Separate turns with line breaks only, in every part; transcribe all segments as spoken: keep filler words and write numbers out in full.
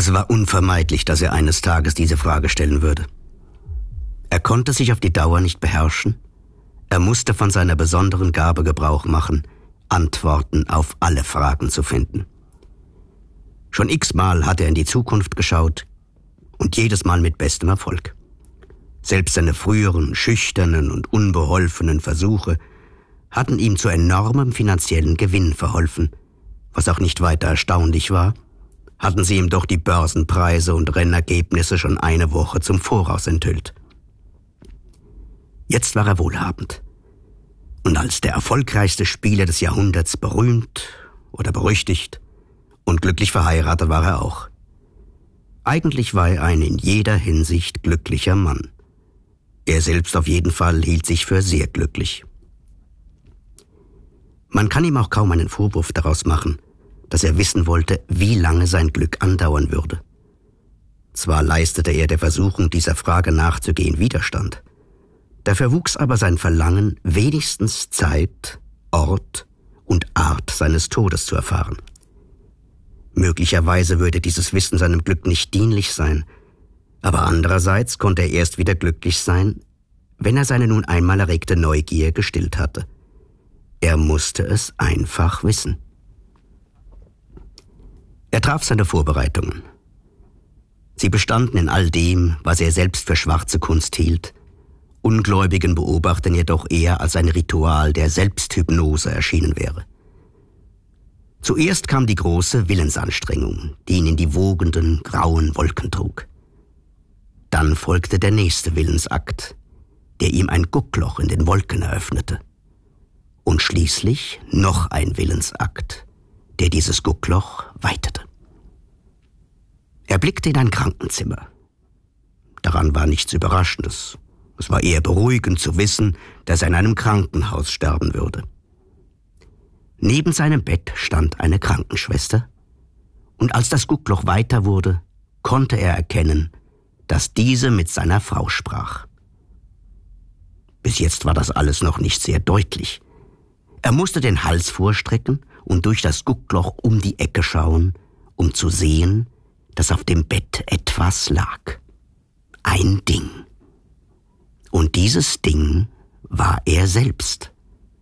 Es war unvermeidlich, dass er eines Tages diese Frage stellen würde. Er konnte sich auf die Dauer nicht beherrschen. Er musste von seiner besonderen Gabe Gebrauch machen, Antworten auf alle Fragen zu finden. Schon x-mal hat er in die Zukunft geschaut und jedes Mal mit bestem Erfolg. Selbst seine früheren, schüchternen und unbeholfenen Versuche hatten ihm zu enormem finanziellen Gewinn verholfen. Was auch nicht weiter erstaunlich war, hatten sie ihm doch die Börsenpreise und Rennergebnisse schon eine Woche zum Voraus enthüllt. Jetzt war er wohlhabend und als der erfolgreichste Spieler des Jahrhunderts berühmt oder berüchtigt und glücklich verheiratet war er auch. Eigentlich war er ein in jeder Hinsicht glücklicher Mann. Er selbst auf jeden Fall hielt sich für sehr glücklich. Man kann ihm auch kaum einen Vorwurf daraus machen, dass er wissen wollte, wie lange sein Glück andauern würde. Zwar leistete er der Versuchung, dieser Frage nachzugehen, Widerstand. Dafür wuchs aber sein Verlangen, wenigstens Zeit, Ort und Art seines Todes zu erfahren. Möglicherweise würde dieses Wissen seinem Glück nicht dienlich sein, aber andererseits konnte er erst wieder glücklich sein, wenn er seine nun einmal erregte Neugier gestillt hatte. Er musste es einfach wissen. Er traf seine Vorbereitungen. Sie bestanden in all dem, was er selbst für schwarze Kunst hielt, ungläubigen Beobachtern jedoch eher als ein Ritual der Selbsthypnose erschienen wäre. Zuerst kam die große Willensanstrengung, die ihn in die wogenden, grauen Wolken trug. Dann folgte der nächste Willensakt, der ihm ein Guckloch in den Wolken eröffnete. Und schließlich noch ein Willensakt, der dieses Guckloch weitete. Er blickte in ein Krankenzimmer. Daran war nichts Überraschendes. Es war eher beruhigend zu wissen, dass er in einem Krankenhaus sterben würde. Neben seinem Bett stand eine Krankenschwester, und als das Guckloch weiter wurde, konnte er erkennen, dass diese mit seiner Frau sprach. Bis jetzt war das alles noch nicht sehr deutlich. Er musste den Hals vorstrecken und durch das Guckloch um die Ecke schauen, um zu sehen, dass auf dem Bett etwas lag. Ein Ding. Und dieses Ding war er selbst.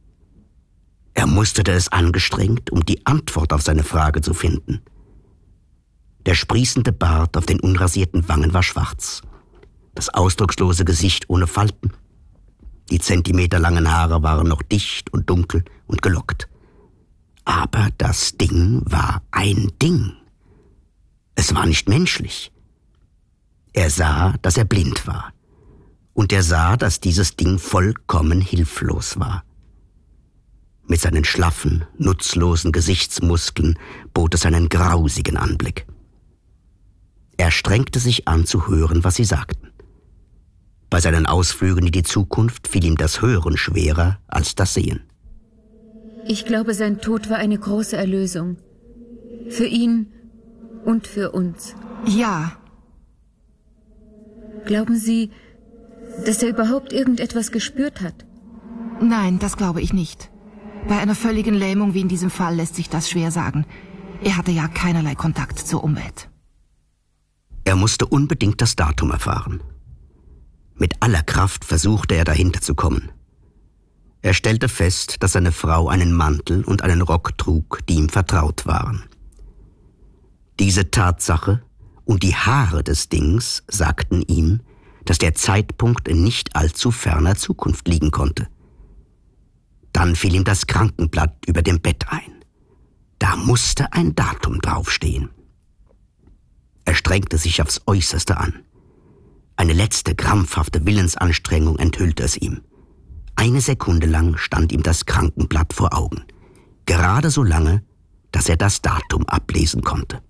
Er musterte es angestrengt, um die Antwort auf seine Frage zu finden. Der sprießende Bart auf den unrasierten Wangen war schwarz, das ausdruckslose Gesicht ohne Falten. Die zentimeterlangen Haare waren noch dicht und dunkel und gelockt. Aber das Ding war ein Ding. Es war nicht menschlich. Er sah, dass er blind war. Und er sah, dass dieses Ding vollkommen hilflos war. Mit seinen schlaffen, nutzlosen Gesichtsmuskeln bot es einen grausigen Anblick. Er strengte sich an zu hören, was sie sagten. Bei seinen Ausflügen in die Zukunft fiel ihm das Hören schwerer als das Sehen.
Ich glaube, sein Tod war eine große Erlösung. Für ihn und für uns.
Ja.
Glauben Sie, dass er überhaupt irgendetwas gespürt hat?
Nein, das glaube ich nicht. Bei einer völligen Lähmung wie in diesem Fall lässt sich das schwer sagen. Er hatte ja keinerlei Kontakt zur Umwelt.
Er musste unbedingt das Datum erfahren. Mit aller Kraft versuchte er, dahinter zu kommen. Er stellte fest, dass seine Frau einen Mantel und einen Rock trug, die ihm vertraut waren. Diese Tatsache und die Haare des Dings sagten ihm, dass der Zeitpunkt in nicht allzu ferner Zukunft liegen konnte. Dann fiel ihm das Krankenblatt über dem Bett ein. Da musste ein Datum draufstehen. Er strengte sich aufs Äußerste an. Eine letzte krampfhafte Willensanstrengung enthüllte es ihm. Eine Sekunde lang stand ihm das Krankenblatt vor Augen. Gerade so lange, dass er das Datum ablesen konnte.